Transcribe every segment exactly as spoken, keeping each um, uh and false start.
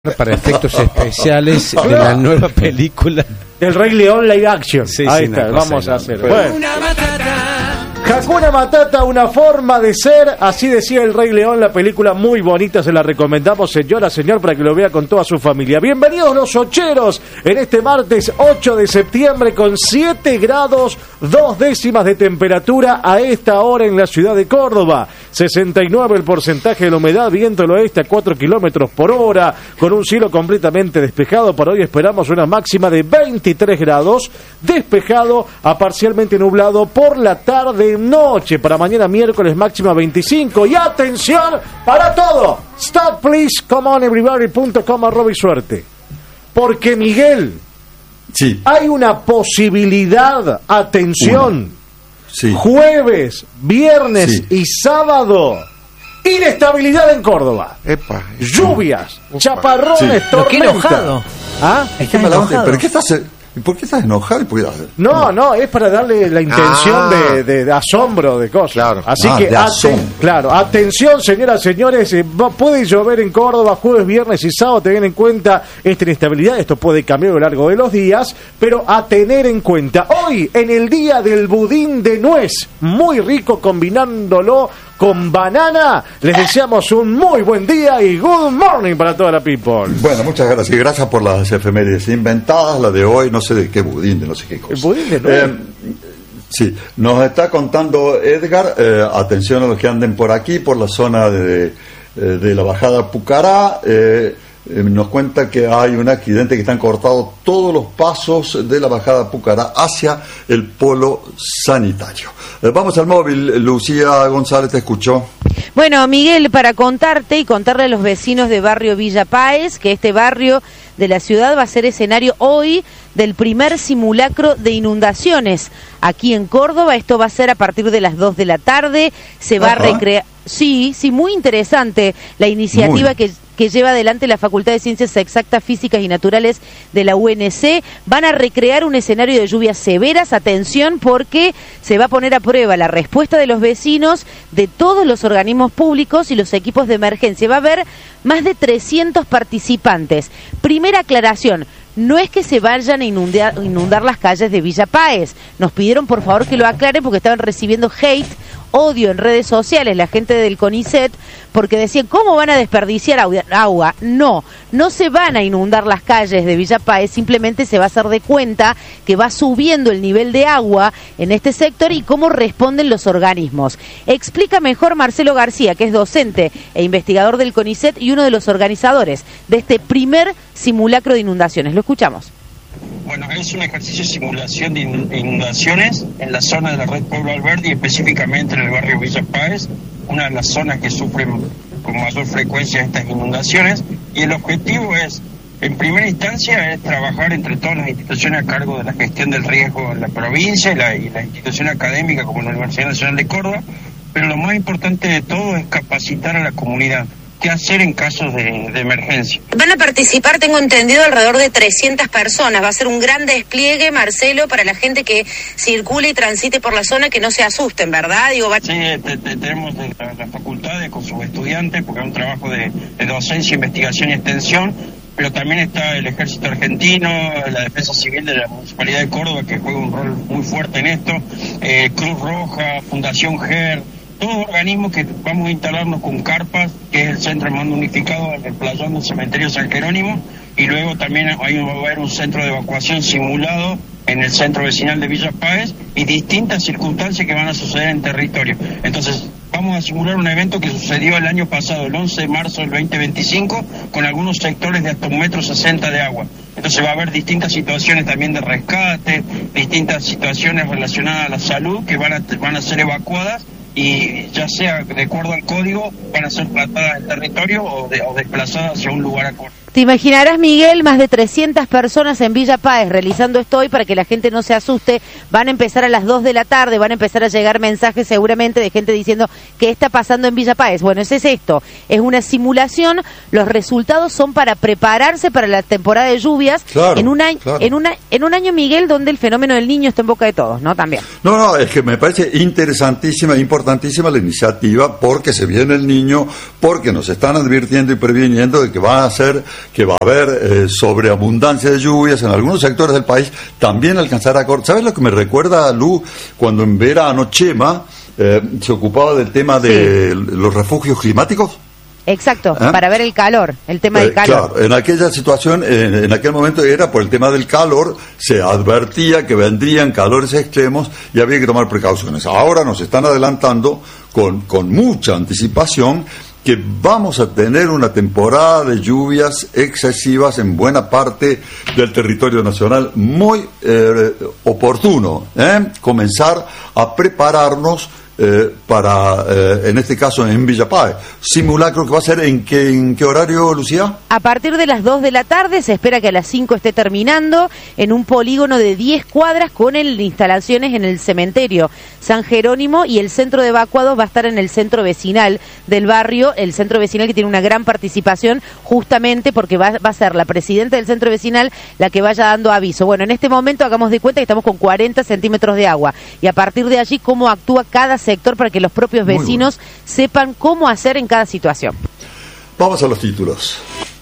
Para efectos especiales de la nueva película El Rey León live action. Sí, Ahí sí, está, vamos a hacer. Bueno. Bueno. Hakuna Matata, una forma de ser, así decía El Rey León, la película muy bonita, se la recomendamos, señora, señor, para que lo vea con toda su familia. Bienvenidos los ocheros en este martes ocho de septiembre con siete grados, dos décimas de temperatura a esta hora en la ciudad de Córdoba. sesenta y nueve el porcentaje de la humedad, viento del oeste a cuatro kilómetros por hora, con un cielo completamente despejado. Para hoy esperamos una máxima de veintitrés grados, despejado a parcialmente nublado por la tarde noche. Para mañana miércoles máxima veinticinco. Y atención para todo. Stop please, come on everybody punto com arroba y suerte. Porque Miguel, sí, hay una posibilidad, atención, una. Sí. Jueves, viernes Sí. y sábado, inestabilidad en Córdoba. Epa, Lluvias, Opa. chaparrones, Sí. tormenta. Pero qué enojado. ¿Ah? ¿Qué Estás mala onda? enojado. ¿Pero qué estás, ¿Por qué estás enojado? ¿Por qué- No, no, es para darle la intención Ah. de, de, de asombro de cosas. Claro. Así Ah, que, de aten- asombro. claro, atención, señoras, señores, eh, va- puede llover en Córdoba jueves, viernes y sábado. Tener en cuenta esta inestabilidad, esto puede cambiar a lo largo de los días, pero a tener en cuenta. Hoy, en el día del budín de nuez, muy rico combinándolo con banana, les deseamos un muy buen día y good morning para toda la people. Bueno, muchas gracias. Y gracias por las efemérides inventadas, la de hoy, no sé de qué budín, de no sé qué cosa. El budín de nuez. Eh, sí, nos está contando Edgar, eh, atención a los que anden por aquí, por la zona de, eh, de la bajada Pucará, eh, eh, nos cuenta que hay un accidente que están cortados todos los pasos de la bajada Pucará hacia el polo sanitario. Eh, vamos al móvil, Lucía González, te escuchó. Bueno, Miguel, para contarte y contarle a los vecinos de barrio Villa Páez que este barrio de la ciudad va a ser escenario hoy del primer simulacro de inundaciones aquí en Córdoba. Esto va a ser a partir de las dos de la tarde. Se va Ajá. a recrear. Sí, sí, muy interesante la iniciativa Muy. que, que lleva adelante la Facultad de Ciencias Exactas, Físicas y Naturales de la U N C. Van a recrear un escenario de lluvias severas. Atención, porque se va a poner a prueba la respuesta de los vecinos, de todos los organismos públicos y los equipos de emergencia. Va a haber más de trescientos participantes. Primera aclaración. No es que se vayan a inundar, inundar las calles de Villa Páez. Nos pidieron por favor que lo aclaren porque estaban recibiendo hate, odio en redes sociales, la gente del CONICET, porque decían, ¿cómo van a desperdiciar agua? No, no se van a inundar las calles de Villa Páez, simplemente se va a hacer de cuenta que va subiendo el nivel de agua en este sector y cómo responden los organismos. Explica mejor Marcelo García, que es docente e investigador del CONICET y uno de los organizadores de este primer simulacro de inundaciones. Lo escuchamos. Bueno, es un ejercicio de simulación de inundaciones en la zona de la red Pueblo Alberdi y específicamente en el barrio Villa Páez, una de las zonas que sufren con mayor frecuencia estas inundaciones, y el objetivo es, en primera instancia, es trabajar entre todas las instituciones a cargo de la gestión del riesgo en la provincia y la, y la institución académica como la Universidad Nacional de Córdoba, pero lo más importante de todo es capacitar a la comunidad qué hacer en casos de, de emergencia. Van a participar, tengo entendido, alrededor de trescientas personas. Va a ser un gran despliegue, Marcelo, para la gente que circule y transite por la zona, que no se asusten, ¿verdad? Digo, va... Sí, te, te, tenemos las la facultades con sus estudiantes, porque es un trabajo de, de docencia, investigación y extensión, pero también está el Ejército Argentino, la Defensa Civil de la Municipalidad de Córdoba, que juega un rol muy fuerte en esto, eh, Cruz Roja, Fundación G E R, todos organismos que vamos a instalarnos con carpas, que es el centro de mando unificado en el playón del cementerio San Jerónimo, y luego también hay, va a haber un centro de evacuación simulado en el centro vecinal de Villa Páez y distintas circunstancias que van a suceder en territorio. Entonces, vamos a simular un evento que sucedió el año pasado, el once de marzo del veinte veinticinco, con algunos sectores de hasta un metro sesenta de agua. Entonces va a haber distintas situaciones también de rescate, distintas situaciones relacionadas a la salud que van a, van a ser evacuadas, y ya sea de acuerdo al código van a ser tratadas en territorio o, de, o desplazadas hacia un lugar acorde. Te imaginarás, Miguel, más de trescientas personas en Villa Páez realizando esto hoy para que la gente no se asuste. Van a empezar a las dos de la tarde, van a empezar a llegar mensajes seguramente de gente diciendo ¿qué está pasando en Villa Páez? Bueno, ese es esto, es una simulación. Los resultados son para prepararse para la temporada de lluvias, Claro, en un año, claro. en una, en un año, Miguel, donde el fenómeno del niño está en boca de todos, ¿no? También. No, no, es que me parece interesantísima, importantísima la iniciativa, porque se viene el niño, porque nos están advirtiendo y previniendo de que van a ser que va a haber eh, sobreabundancia de lluvias en algunos sectores del país, también alcanzará a cortar. ¿Sabes lo que me recuerda, Lu, cuando en verano Chema eh, se ocupaba del tema de sí. los refugios climáticos? Exacto, ¿Eh? para ver el calor, el tema Eh, del calor. Claro, en aquella situación, en, en aquel momento era por el tema del calor, se advertía que vendrían calores extremos y había que tomar precauciones. Ahora nos están adelantando con, con mucha anticipación que vamos a tener una temporada de lluvias excesivas en buena parte del territorio nacional. Muy eh, oportuno ¿eh? comenzar a prepararnos Eh, para, eh, en este caso, en Villa Páez. Simulacro que va a ser, ¿en qué, en qué horario, Lucía? A partir de las dos de la tarde, se espera que a las cinco esté terminando, en un polígono de diez cuadras con el, instalaciones en el cementerio San Jerónimo, y el centro de evacuados va a estar en el centro vecinal del barrio, el centro vecinal que tiene una gran participación, justamente porque va, va a ser la presidenta del centro vecinal la que vaya dando aviso. Bueno, en este momento hagamos de cuenta que estamos con cuarenta centímetros de agua, y a partir de allí cómo actúa cada sector para que los propios vecinos bueno. sepan cómo hacer en cada situación. Vamos a los títulos.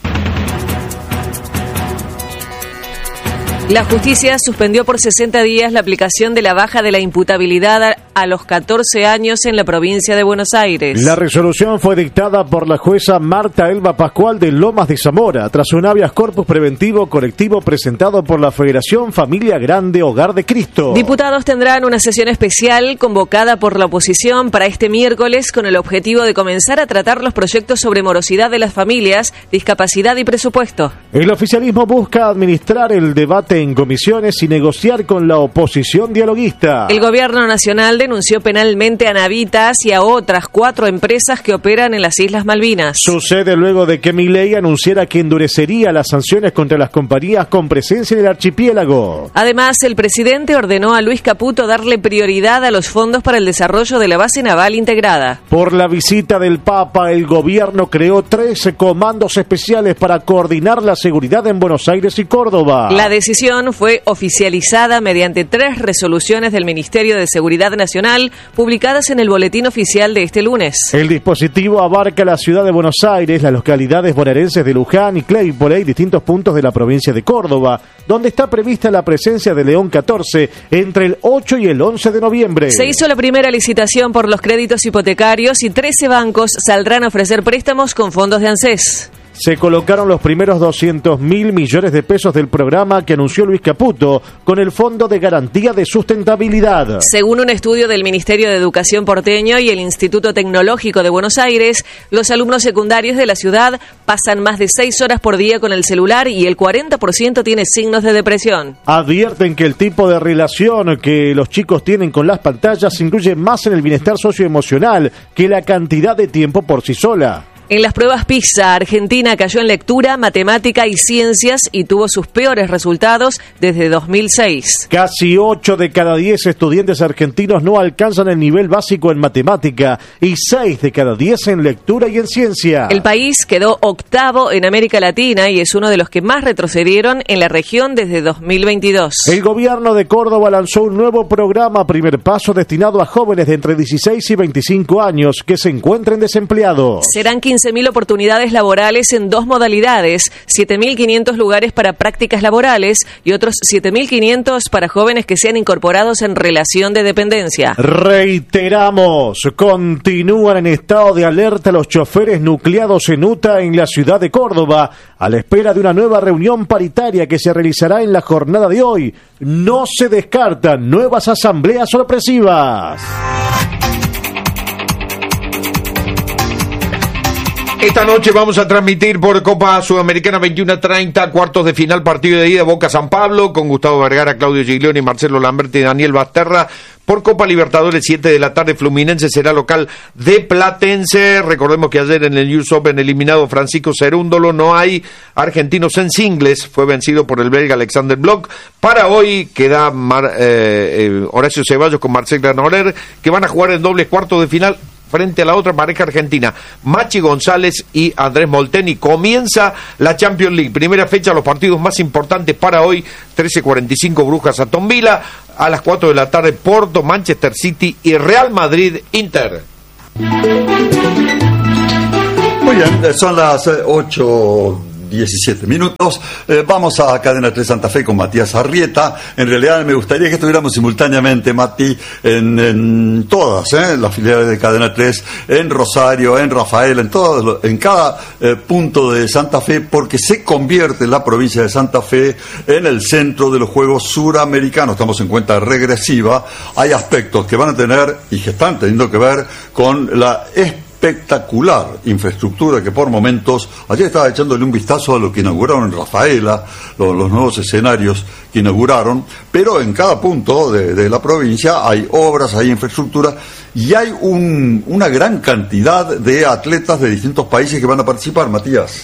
La justicia suspendió por sesenta días la aplicación de la baja de la imputabilidad a los catorce años en la provincia de Buenos Aires. La resolución fue dictada por la jueza Marta Elba Pascual de Lomas de Zamora, tras un habeas corpus preventivo colectivo presentado por la Federación Familia Grande Hogar de Cristo. Diputados tendrán una sesión especial convocada por la oposición para este miércoles con el objetivo de comenzar a tratar los proyectos sobre morosidad de las familias, discapacidad y presupuesto. El oficialismo busca administrar el debate en comisiones y negociar con la oposición dialoguista. El gobierno nacional denunció penalmente a Navitas y a otras cuatro empresas que operan en las Islas Malvinas. Sucede luego de que Milei anunciara que endurecería las sanciones contra las compañías con presencia en el archipiélago. Además, el presidente ordenó a Luis Caputo darle prioridad a los fondos para el desarrollo de la base naval integrada. Por la visita del Papa, el gobierno creó trece comandos especiales para coordinar la seguridad en Buenos Aires y Córdoba. La decisión fue oficializada mediante tres resoluciones del Ministerio de Seguridad Nacional publicadas en el boletín oficial de este lunes. El dispositivo abarca la ciudad de Buenos Aires, las localidades bonaerenses de Luján y Claypole y distintos puntos de la provincia de Córdoba, donde está prevista la presencia de León catorce entre el ocho y el once de noviembre. Se hizo la primera licitación por los créditos hipotecarios y trece bancos saldrán a ofrecer préstamos con fondos de ANSES. Se colocaron los primeros doscientos mil millones de pesos del programa que anunció Luis Caputo con el Fondo de Garantía de Sustentabilidad. Según un estudio del Ministerio de Educación porteño y el Instituto Tecnológico de Buenos Aires, los alumnos secundarios de la ciudad pasan más de seis horas por día con el celular y el cuarenta por ciento tiene signos de depresión. Advierten que el tipo de relación que los chicos tienen con las pantallas incluye más en el bienestar socioemocional que la cantidad de tiempo por sí sola. En las pruebas PISA, Argentina cayó en lectura, matemática y ciencias y tuvo sus peores resultados desde dos mil seis. Casi ocho de cada diez estudiantes argentinos no alcanzan el nivel básico en matemática y seis de cada diez en lectura y en ciencia. El país quedó octavo en América Latina y es uno de los que más retrocedieron en la región desde dos mil veintidós. El gobierno de Córdoba lanzó un nuevo programa Primer Paso destinado a jóvenes de entre dieciséis y veinticinco años que se encuentren desempleados. Serán quince mil oportunidades laborales en dos modalidades, siete mil quinientos lugares para prácticas laborales y otros siete mil quinientos para jóvenes que sean incorporados en relación de dependencia. Reiteramos, continúan en estado de alerta los choferes nucleados en U T A en la ciudad de Córdoba, a la espera de una nueva reunión paritaria que se realizará en la jornada de hoy. No se descartan nuevas asambleas sorpresivas. Esta noche vamos a transmitir por Copa Sudamericana veintiuno treinta, cuartos de final, partido de ida, Boca San Pablo, con Gustavo Vergara, Claudio Giglioni, Marcelo Lamberti y Daniel Basterra. Por Copa Libertadores, siete de la tarde, Fluminense será local de Platense. Recordemos que ayer en el U S Open eliminado Francisco Cerúndolo, no hay argentinos en singles, fue vencido por el belga Alexander Bloch. Para hoy queda Mar, eh, eh, Horacio Ceballos con Marcel Granoller, que van a jugar en dobles cuartos de final frente a la otra pareja argentina, Machi González y Andrés Molteni. Comienza la Champions League, primera fecha, los partidos más importantes para hoy, trece cuarenta y cinco Brujas Aston Villa, a las cuatro de la tarde Porto, Manchester City y Real Madrid Inter. Muy bien, son las ocho diecisiete minutos. Eh, vamos a Cadena tres Santa Fe con Matías Arrieta. En realidad me gustaría que estuviéramos simultáneamente, Mati, en, en todas eh, las filiales de Cadena tres, en Rosario, en Rafaela, en, todos, en cada eh, punto de Santa Fe, porque se convierte la provincia de Santa Fe en el centro de los Juegos Suramericanos. Estamos en cuenta regresiva. Hay aspectos que van a tener y que están teniendo que ver con la espectacular infraestructura que por momentos, ayer estaba echándole un vistazo a lo que inauguraron en Rafaela, los, los nuevos escenarios que inauguraron, pero en cada punto de, de la provincia hay obras, hay infraestructura y hay un, una gran cantidad de atletas de distintos países que van a participar, Matías.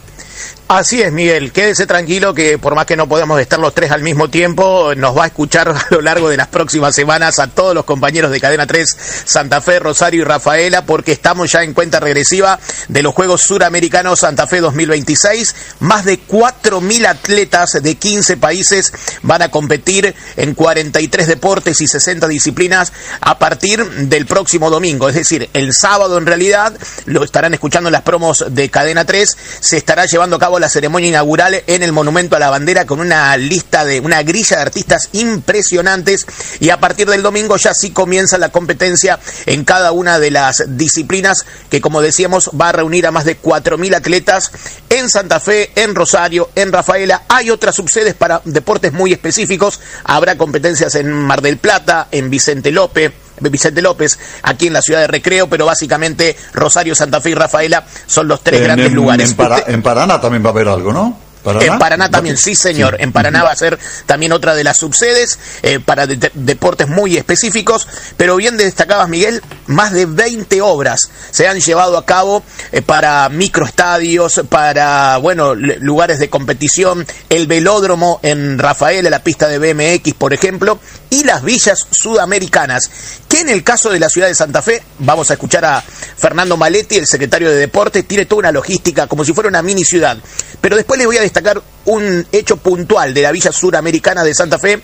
Así es, Miguel, quédese tranquilo que por más que no podamos estar los tres al mismo tiempo, nos va a escuchar a lo largo de las próximas semanas a todos los compañeros de Cadena tres, Santa Fe, Rosario y Rafaela, porque estamos ya en cuenta regresiva de los Juegos Suramericanos Santa Fe dos mil veintiséis. Más de cuatro mil atletas de quince países van a competir en cuarenta y tres deportes y sesenta disciplinas a partir del próximo domingo, es decir, el sábado en realidad, lo estarán escuchando en las promos de Cadena tres, se estará llevando a cabo la ceremonia inaugural en el Monumento a la Bandera con una lista de una grilla de artistas impresionantes, y a partir del domingo ya sí comienza la competencia en cada una de las disciplinas que, como decíamos, va a reunir a más de cuatro mil atletas en Santa Fe, en Rosario, en Rafaela. Hay otras subsedes para deportes muy específicos, habrá competencias en Mar del Plata, en Vicente López Vicente López, aquí en la ciudad de Recreo, pero básicamente Rosario, Santa Fe y Rafaela son los tres en, grandes en, lugares. En, para, en Paraná también va a haber algo, ¿no? ¿Paraná? En Paraná también, sí señor, en Paraná va a ser también otra de las subsedes eh, para de- deportes muy específicos, pero bien destacabas, Miguel, más de veinte obras se han llevado a cabo eh, para microestadios, para, bueno, l- lugares de competición, el velódromo en Rafaela, la pista de B M X, por ejemplo, y las villas sudamericanas, que en el caso de la ciudad de Santa Fe, vamos a escuchar a Fernando Maletti, el secretario de Deportes, tiene toda una logística como si fuera una mini ciudad, pero después les voy a destacar un hecho puntual de la Villa Suramericana de Santa Fe,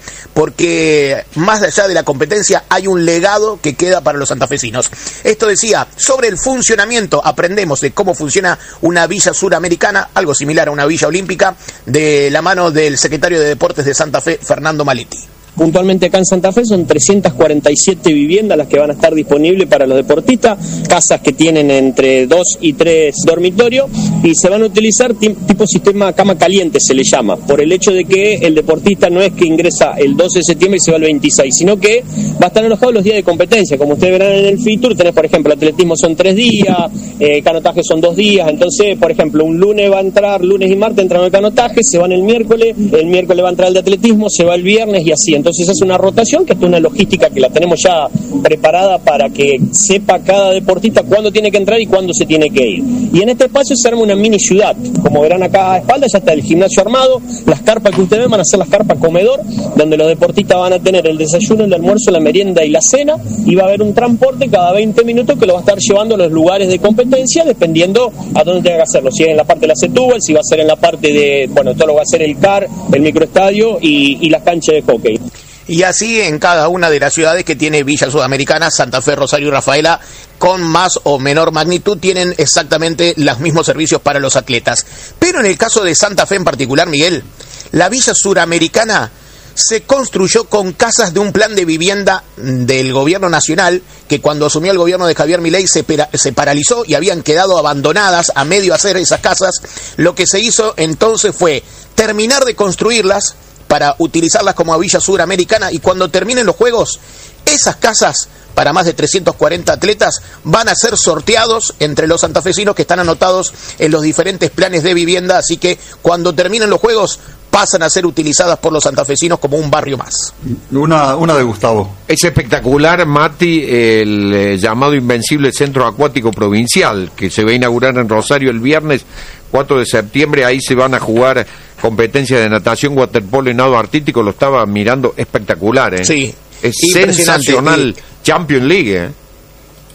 porque más allá de la competencia hay un legado que queda para los santafesinos. Esto decía, sobre el funcionamiento, aprendemos de cómo funciona una Villa Suramericana, algo similar a una Villa Olímpica, de la mano del secretario de Deportes de Santa Fe, Fernando Maletti. Puntualmente acá en Santa Fe son trescientas cuarenta y siete viviendas las que van a estar disponibles para los deportistas, casas que tienen entre dos y tres dormitorios, y se van a utilizar tipo sistema cama caliente, se le llama, por el hecho de que el deportista no es que ingresa el doce de septiembre y se va el veintiséis, sino que va a estar alojado los días de competencia. Como ustedes verán en el Fitur, tenés, por ejemplo, atletismo son tres días, eh, canotaje son dos días, entonces, por ejemplo, un lunes va a entrar, lunes y martes entran el canotaje, se van el miércoles, el miércoles va a entrar el de atletismo, se va el viernes y así. Entonces hace una rotación, que es una logística que la tenemos ya preparada para que sepa cada deportista cuándo tiene que entrar y cuándo se tiene que ir. Y en este espacio se arma una mini ciudad. Como verán acá a espaldas ya está el gimnasio armado, las carpas que ustedes ven van a ser las carpas comedor, donde los deportistas van a tener el desayuno, el almuerzo, la merienda y la cena, y va a haber un transporte cada veinte minutos que lo va a estar llevando a los lugares de competencia, dependiendo a dónde tenga que hacerlo, si es en la parte de la Setúbal, si va a ser en la parte de, bueno, todo lo va a ser el C A R, el microestadio y, y las canchas de hockey. Y así en cada una de las ciudades que tiene Villa Sudamericana, Santa Fe, Rosario y Rafaela, con más o menor magnitud, tienen exactamente los mismos servicios para los atletas. Pero en el caso de Santa Fe en particular, Miguel, la Villa Suramericana se construyó con casas de un plan de vivienda del gobierno nacional, que cuando asumió el gobierno de Javier Milei se, pera, se paralizó y habían quedado abandonadas a medio hacer esas casas. Lo que se hizo entonces fue terminar de construirlas para utilizarlas como Villa Suramericana, y cuando terminen los Juegos, esas casas para más de trescientos cuarenta atletas van a ser sorteados entre los santafesinos que están anotados en los diferentes planes de vivienda, así que cuando terminen los Juegos pasan a ser utilizadas por los santafesinos como un barrio más. Una, una de Gustavo. Es espectacular, Mati, el eh, llamado Invencible Centro Acuático Provincial, que se va a inaugurar en Rosario el viernes cuatro de septiembre. Ahí se van a jugar competencias de natación, waterpolo y nado artístico. Lo estaba mirando, espectacular, ¿eh? Sí. Es sensacional. Champions League, ¿eh?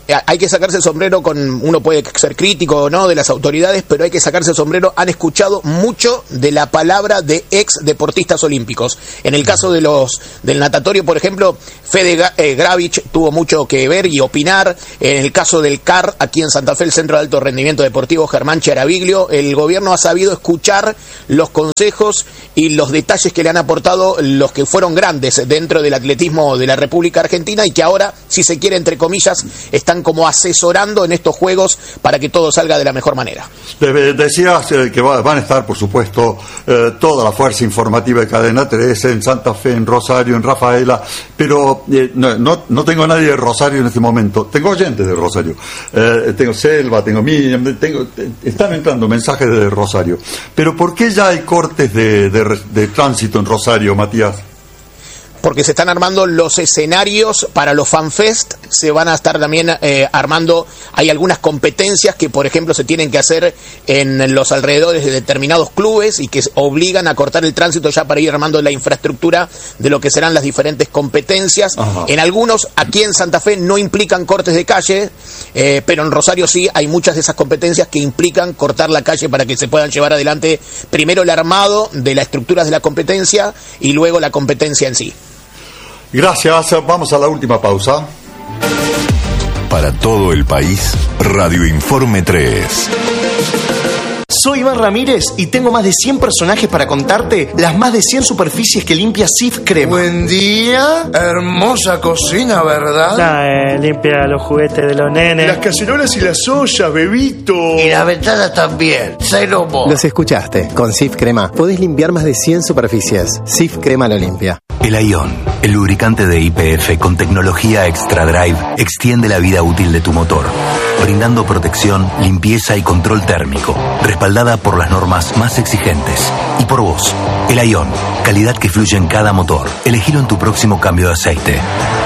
hay que sacarse el sombrero con, uno puede ser crítico o no de las autoridades, pero hay que sacarse el sombrero, han escuchado mucho de la palabra de ex deportistas olímpicos. En el caso de los del natatorio, por ejemplo, Fede eh, Gravich tuvo mucho que ver y opinar. En el caso del C A R, aquí en Santa Fe, el Centro de Alto Rendimiento Deportivo Germán Charaviglio, el gobierno ha sabido escuchar los consejos y los detalles que le han aportado los que fueron grandes dentro del atletismo de la República Argentina y que ahora, si se quiere, entre comillas, están como asesorando en estos Juegos para que todo salga de la mejor manera. Decías eh, que va, van a estar, por supuesto, eh, toda la fuerza informativa de Cadena tres en Santa Fe, en Rosario, en Rafaela, pero eh, no, no, no tengo a nadie de Rosario en este momento. Tengo oyentes de Rosario. Eh, tengo Selva, tengo Miriam, tengo, están entrando mensajes de Rosario. Pero ¿por qué ya hay cortes de, de, de tránsito en Rosario, Matías? Porque se están armando los escenarios para los FanFest, se van a estar también eh, armando, hay algunas competencias que, por ejemplo, se tienen que hacer en los alrededores de determinados clubes y que obligan a cortar el tránsito ya para ir armando la infraestructura de lo que serán las diferentes competencias. Ajá. En algunos, aquí en Santa Fe, no implican cortes de calle, eh, pero en Rosario sí hay muchas de esas competencias que implican cortar la calle para que se puedan llevar adelante primero el armado de las estructuras de la competencia y luego la competencia en sí. Gracias, vamos a la última pausa. Para todo el país, Radio Informe tres. Soy Iván Ramírez y tengo más de cien personajes para contarte las más de cien superficies que limpia Cif Crema. Buen día, hermosa cocina, ¿verdad? Nah, eh, limpia los juguetes de los nenes. Las cacerolas y las ollas, bebito. Y las ventanas también, Celomo. Los escuchaste, con Cif Crema podés limpiar más de cien superficies. Cif Crema lo limpia. El Ion, el lubricante de Y P F con tecnología Extra Drive, extiende la vida útil de tu motor, brindando protección, limpieza y control térmico, respaldada por las normas más exigentes. Y por vos, el Ion, calidad que fluye en cada motor. Elegilo en tu próximo cambio de aceite.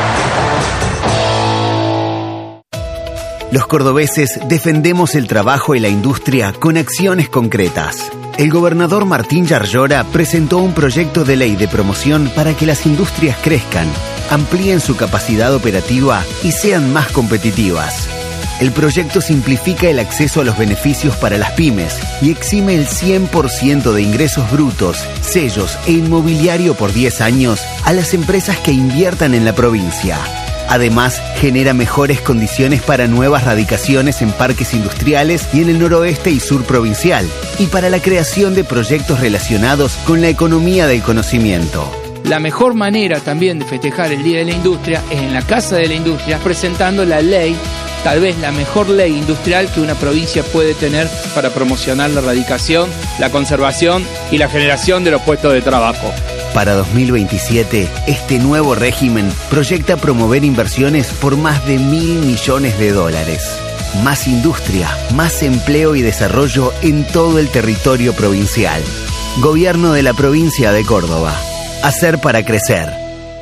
Los cordobeses defendemos el trabajo y la industria con acciones concretas. El gobernador Martín Yarlora presentó un proyecto de ley de promoción para que las industrias crezcan, amplíen su capacidad operativa y sean más competitivas. El proyecto simplifica el acceso a los beneficios para las pymes y exime el cien por ciento de ingresos brutos, sellos e inmobiliario por diez años a las empresas que inviertan en la provincia. Además, genera mejores condiciones para nuevas radicaciones en parques industriales y en el noroeste y sur provincial, y para la creación de proyectos relacionados con la economía del conocimiento. La mejor manera también de festejar el Día de la Industria es en la Casa de la Industria, presentando la ley, tal vez la mejor ley industrial que una provincia puede tener para promocionar la radicación, la conservación y la generación de los puestos de trabajo. Para dos mil veintisiete, este nuevo régimen proyecta promover inversiones por más de mil millones de dólares. Más industria, más empleo y desarrollo en todo el territorio provincial. Gobierno de la provincia de Córdoba. Hacer para crecer.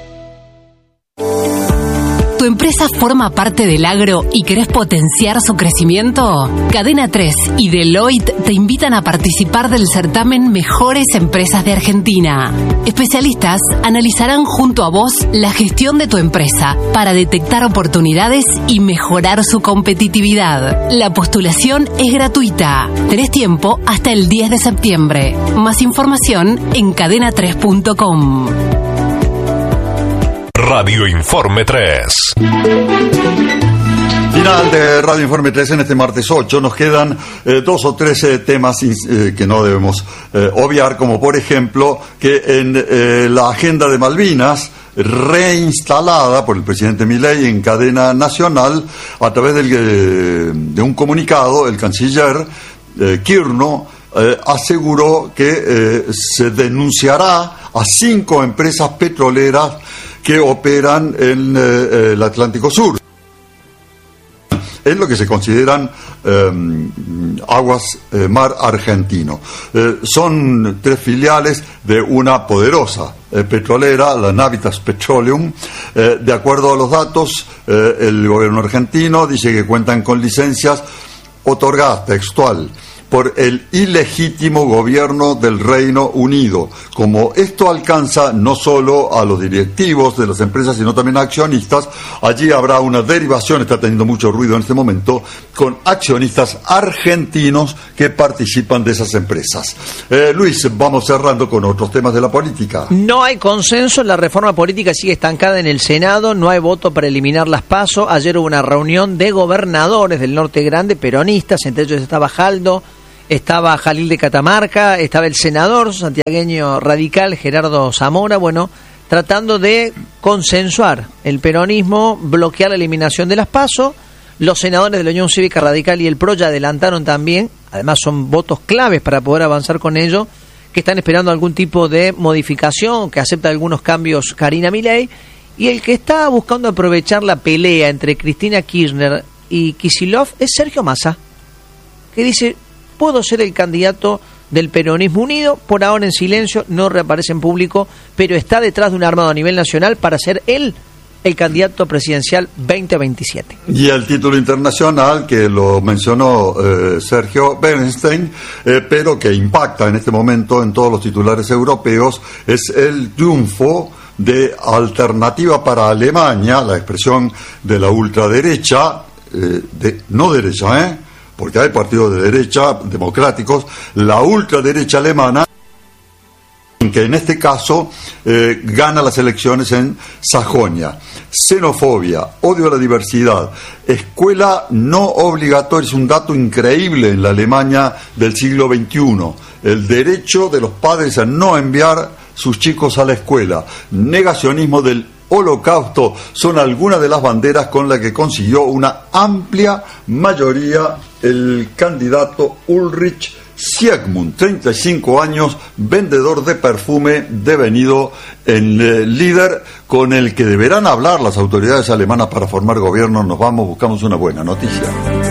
¿Tu empresa forma parte del agro y querés potenciar su crecimiento? Cadena tres y Deloitte te invitan a participar del certamen Mejores Empresas de Argentina. Especialistas analizarán junto a vos la gestión de tu empresa para detectar oportunidades y mejorar su competitividad. La postulación es gratuita. Tenés tiempo hasta el diez de septiembre. Más información en cadena tres punto com. Radio Informe tres. Final de Radio Informe tres en este martes ocho. Nos quedan eh, dos o tres eh, temas eh, que no debemos eh, obviar, como por ejemplo que en eh, la agenda de Malvinas, reinstalada por el presidente Milei en cadena nacional, a través del, eh, de un comunicado, el canciller eh, Kirno eh, aseguró que eh, se denunciará a cinco empresas petroleras que operan en eh, el Atlántico Sur. Es lo que se consideran eh, aguas eh, mar argentino. Eh, son tres filiales de una poderosa eh, petrolera, la Navitas Petroleum. Eh, de acuerdo a los datos, eh, el gobierno argentino dice que cuentan con licencias otorgadas, textual, por el ilegítimo gobierno del Reino Unido. Como esto alcanza no solo a los directivos de las empresas, sino también a accionistas, allí habrá una derivación, está teniendo mucho ruido en este momento, con accionistas argentinos que participan de esas empresas. Eh, Luis, vamos cerrando con otros temas de la política. No hay consenso, la reforma política sigue estancada en el Senado, no hay voto para eliminar las PASO. Ayer hubo una reunión de gobernadores del Norte Grande, peronistas, entre ellos estaba Jaldo, estaba Jalil de Catamarca, estaba el senador santiagueño radical Gerardo Zamora, bueno, tratando de consensuar el peronismo, bloquear la eliminación de las PASO. Los senadores de la Unión Cívica Radical y el PRO ya adelantaron también, además son votos claves para poder avanzar con ello, que están esperando algún tipo de modificación, que acepta algunos cambios Karina Milei, y el que está buscando aprovechar la pelea entre Cristina Kirchner y Kicillof es Sergio Massa, que dice, puedo ser el candidato del peronismo unido, por ahora en silencio, no reaparece en público, pero está detrás de un armado a nivel nacional para ser él el candidato presidencial veinte veintisiete. Y el título internacional, que lo mencionó eh, Sergio Bernstein, eh, pero que impacta en este momento en todos los titulares europeos, es el triunfo de Alternativa para Alemania, la expresión de la ultraderecha, eh, de, no derecha, ¿eh? porque hay partidos de derecha democráticos, la ultraderecha alemana, que en este caso eh, gana las elecciones en Sajonia. Xenofobia, odio a la diversidad, escuela no obligatoria, es un dato increíble en la Alemania del siglo veintiuno. El derecho de los padres a no enviar sus chicos a la escuela, negacionismo del Holocausto, son algunas de las banderas con las que consiguió una amplia mayoría el candidato Ulrich Siegmund, treinta y cinco años, vendedor de perfume, devenido el eh, líder con el que deberán hablar las autoridades alemanas para formar gobierno. Nos vamos, buscamos una buena noticia.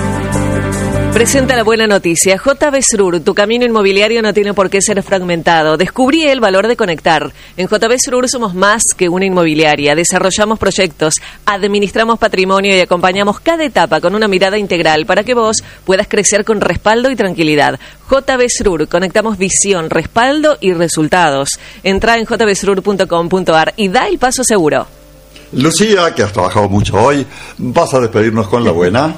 Presenta la buena noticia. J B Srur, tu camino inmobiliario no tiene por qué ser fragmentado. Descubrí el valor de conectar. En J B Srur somos más que una inmobiliaria. Desarrollamos proyectos, administramos patrimonio y acompañamos cada etapa con una mirada integral para que vos puedas crecer con respaldo y tranquilidad. J B Srur, conectamos visión, respaldo y resultados. Entra en j b srur punto com punto a r y da el paso seguro. Lucía, que has trabajado mucho hoy, ¿vas a despedirnos con la buena?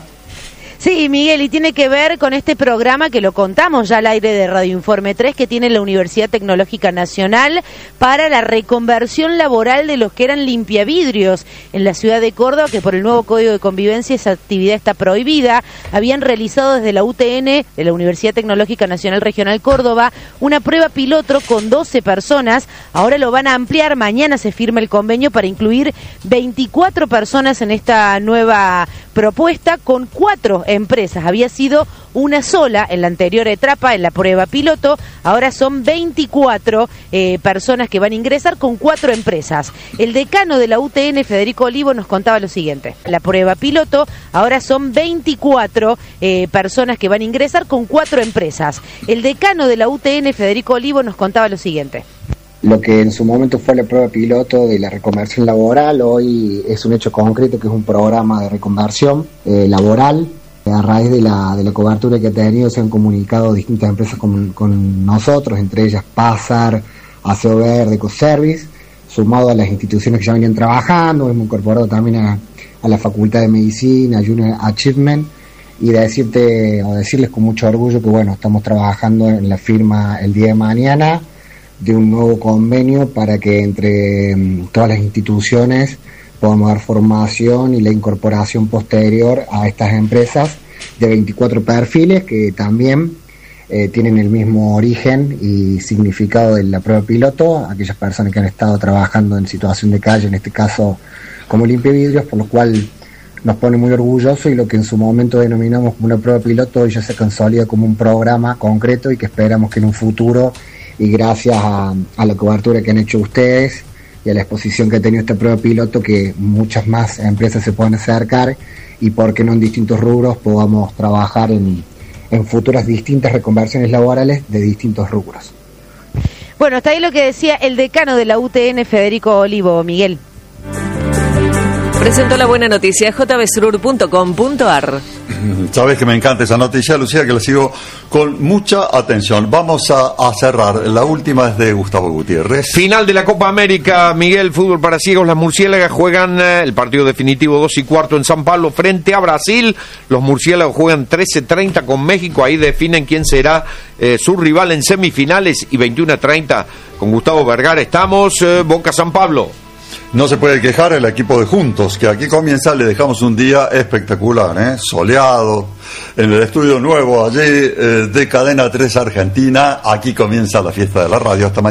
Sí, Miguel, y tiene que ver con este programa que lo contamos ya al aire de Radio Informe tres, que tiene la Universidad Tecnológica Nacional para la reconversión laboral de los que eran limpiavidrios en la ciudad de Córdoba, que por el nuevo Código de Convivencia esa actividad está prohibida. Habían realizado desde la U T N, de la Universidad Tecnológica Nacional Regional Córdoba, una prueba piloto con doce personas. Ahora lo van a ampliar, mañana se firma el convenio para incluir veinticuatro personas en esta nueva propuesta con cuatro empresas. Había sido una sola en la anterior etapa, en la prueba piloto. Ahora son veinticuatro eh, personas que van a ingresar con cuatro empresas. El decano de la U T N, Federico Olivo, nos contaba lo siguiente. La prueba piloto, ahora son veinticuatro eh, personas que van a ingresar con cuatro empresas. El decano de la U T N, Federico Olivo, nos contaba lo siguiente. Lo que en su momento fue la prueba piloto de la reconversión laboral, hoy es un hecho concreto, que es un programa de reconversión eh, laboral. A raíz de la, de la cobertura que ha tenido, se han comunicado distintas empresas con, con nosotros, entre ellas Pazar, Aseo Verde, Ecoservice, sumado a las instituciones que ya venían trabajando. Hemos incorporado también a, a la Facultad de Medicina, Junior Achievement, y de decirte o decirles con mucho orgullo que bueno, estamos trabajando en la firma el día de mañana de un nuevo convenio para que entre um, todas las instituciones podamos dar formación y la incorporación posterior a estas empresas de veinticuatro perfiles que también eh, tienen el mismo origen y significado de la prueba piloto, aquellas personas que han estado trabajando en situación de calle, en este caso como limpiavidrios, por lo cual nos pone muy orgulloso, y lo que en su momento denominamos como una prueba piloto hoy ya se consolida como un programa concreto, y que esperamos que en un futuro, y gracias a, a la cobertura que han hecho ustedes y a la exposición que ha tenido esta prueba piloto, que muchas más empresas se puedan acercar y por qué no en distintos rubros podamos trabajar en, en futuras distintas reconversiones laborales de distintos rubros. Bueno, hasta ahí lo que decía el decano de la U T N, Federico Olivo. Miguel. Presentó la buena noticia, j b srur punto com punto a r. Sabes que me encanta esa noticia, Lucía, que la sigo con mucha atención. Vamos a, a cerrar. La última es de Gustavo Gutiérrez. Final de la Copa América, Miguel, fútbol para ciegos. Las murciélagas juegan eh, el partido definitivo dos y cuarto en San Pablo frente a Brasil. Los murciélagos juegan trece treinta con México. Ahí definen quién será eh, su rival en semifinales. Y veintiuno treinta con Gustavo Vergara. Estamos eh, Boca San Pablo. No se puede quejar el equipo de Juntos, que aquí comienza, le dejamos un día espectacular, ¿eh? Soleado, en el estudio nuevo allí eh, de Cadena tres Argentina. Aquí comienza la fiesta de la radio. Hasta mañana.